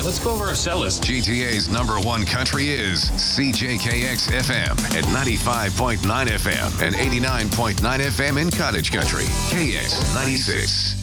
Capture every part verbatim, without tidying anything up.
Let's go over our set list. G T A's number one country is C J K X F M at ninety-five point nine F M and eighty-nine point nine F M in Cottage Country. K X ninety-six.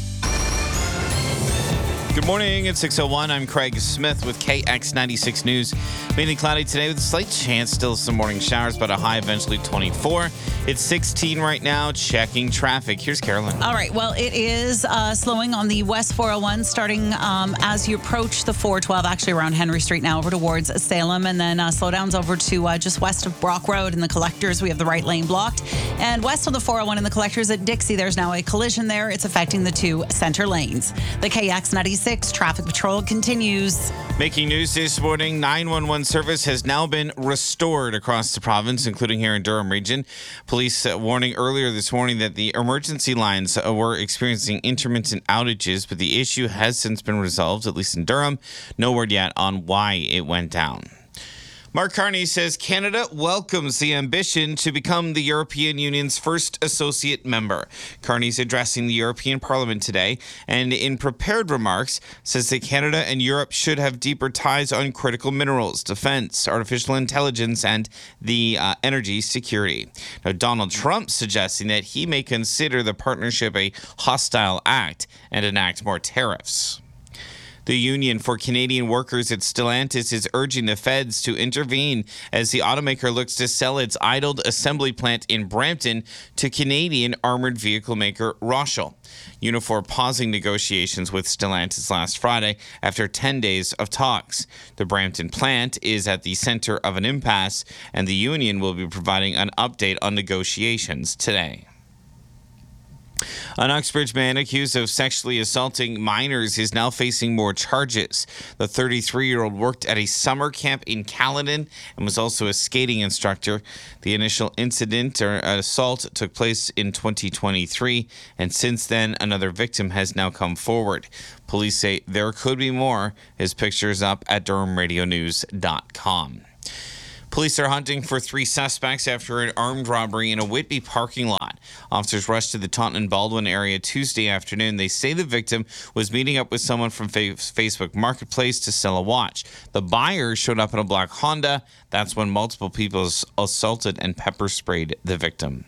Good morning. It's six oh one. I'm Craig Smith with K X ninety-six News. Mainly cloudy today with a slight chance still some morning showers, but a high eventually twenty-four. It's sixteen right now. Checking traffic. Here's Carolyn. All right. Well, it is uh, slowing on the West four oh one starting um, as you approach the four twelve, actually around Henry Street now over towards Salem. And then uh, slowdowns over to uh, just west of Brock Road in the Collectors. We have the right lane blocked. And west on the four oh one in the Collectors at Dixie, there's now a collision there. It's affecting the two center lanes. The K X ninety-six traffic patrol continues. Making news this morning, nine one one service has now been restored across the province, including here in Durham region. Police uh, warning earlier this morning that the emergency lines uh, were experiencing intermittent outages, but the issue has since been resolved, at least in Durham. No word yet on why it went down. Mark Carney says Canada welcomes the ambition to become the European Union's first associate member. Carney's addressing the European Parliament today and in prepared remarks says that Canada and Europe should have deeper ties on critical minerals, defense, artificial intelligence, and the uh, energy security. Now, Donald Trump suggesting that he may consider the partnership a hostile act and enact more tariffs. The Union for Canadian Workers at Stellantis is urging the feds to intervene as the automaker looks to sell its idled assembly plant in Brampton to Canadian armored vehicle maker Roshel. Unifor pausing negotiations with Stellantis last Friday after ten days of talks. The Brampton plant is at the center of an impasse, and the union will be providing an update on negotiations today. An Uxbridge man accused of sexually assaulting minors is now facing more charges. The thirty-three-year-old worked at a summer camp in Caledon and was also a skating instructor. The initial incident or assault took place in twenty twenty-three, and since then, another victim has now come forward. Police say there could be more. His picture is up at durham radio news dot com. Police are hunting for three suspects after an armed robbery in a Whitby parking lot. Officers rushed to the Taunton and Baldwin area Tuesday afternoon. They say the victim was meeting up with someone from Facebook Marketplace to sell a watch. The buyer showed up in a black Honda. That's when multiple people assaulted and pepper sprayed the victim.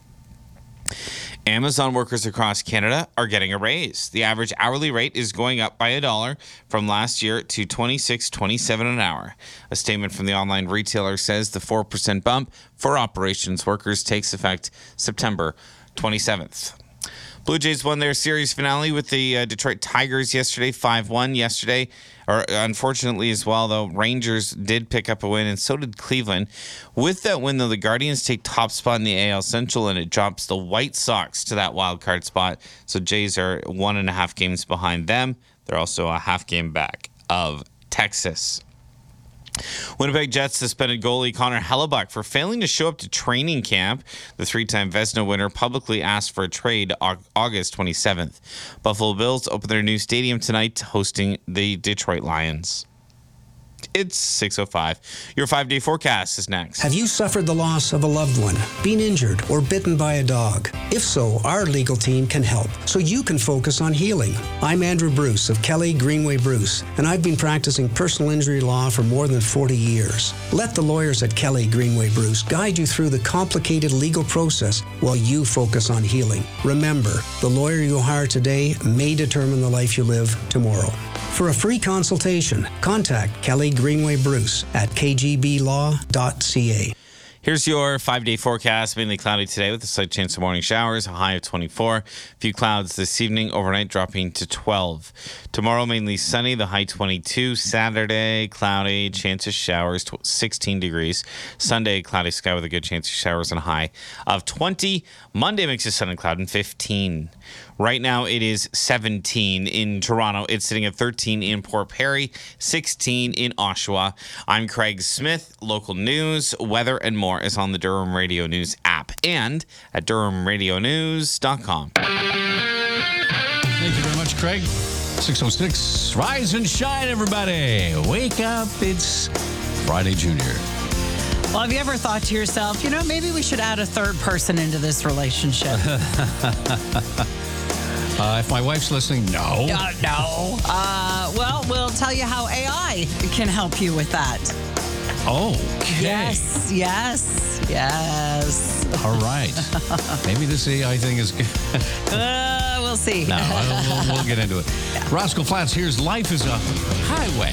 Amazon workers across Canada are getting a raise. The average hourly rate is going up by a dollar from last year to twenty-six twenty-seven an hour. A statement from the online retailer says the four percent bump for operations workers takes effect September twenty-seventh. Blue Jays won their series finale with the uh, Detroit Tigers yesterday, five one yesterday. Or unfortunately as well, though, Rangers did pick up a win, and so did Cleveland. With that win, though, the Guardians take top spot in the A L Central, and it drops the White Sox to that wild card spot. So Jays are one and a half games behind them. They're also a half game back of Texas. Winnipeg Jets suspended goalie Connor Hellebuck for failing to show up to training camp. The three-time Vezina winner publicly asked for a trade August twenty-seventh. Buffalo Bills open their new stadium tonight, hosting the Detroit Lions. It's six oh five. Your five-day forecast is next. Have you suffered the loss of a loved one, been injured, or bitten by a dog? If so, our legal team can help, so you can focus on healing. I'm Andrew Bruce of Kelly Greenway Bruce, and I've been practicing personal injury law for more than forty years. Let the lawyers at Kelly Greenway Bruce guide you through the complicated legal process while you focus on healing. Remember, the lawyer you hire today may determine the life you live tomorrow. For a free consultation, contact Kelly Greenway Bruce at k g b law dot c a. Here's your five-day forecast. Mainly cloudy today with a slight chance of morning showers, a high of twenty-four. A few clouds this evening, overnight dropping to twelve. Tomorrow, mainly sunny, the high twenty-two. Saturday, cloudy, chance of showers, sixteen degrees. Sunday, cloudy sky with a good chance of showers and a high of twenty. Monday, mix of sun and cloud and fifteen. Right now, it is seventeen in Toronto. It's sitting at thirteen in Port Perry, sixteen in Oshawa. I'm Craig Smith. Local news, weather, and more is on the Durham Radio News app and at durham radio news dot com. Thank you very much, Craig. six oh six. Rise and shine, everybody. Wake up. It's Friday Junior. Well, have you ever thought to yourself, you know, maybe we should add a third person into this relationship? Uh, if my wife's listening, no. Uh, no. Uh, well, we'll tell you you how A I can help you with that. Okay. Yes, yes, yes. All right. Maybe this A I thing is good. Uh, we'll see. No, we'll, we'll, we'll get into it. Roscoe Flats, here's Life is a Highway.